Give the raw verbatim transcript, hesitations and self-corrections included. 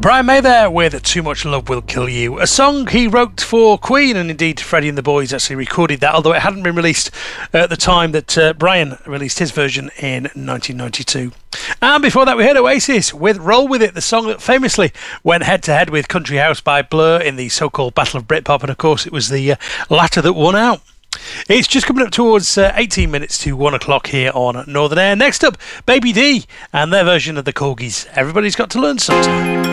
Brian May there with Too Much Love Will Kill You, a song he wrote for Queen, and indeed Freddie and the Boys actually recorded that, although it hadn't been released at the time that uh, Brian released his version in nineteen ninety-two. And before that we heard Oasis with Roll With It, the song that famously went head to head with Country House by Blur in the so-called Battle of Britpop, and of course it was the uh, latter that won out. It's just coming up towards uh, eighteen minutes to one o'clock here on Northern Air. Next up, Baby D and their version of the Corgis. Everybody's got to learn sometime.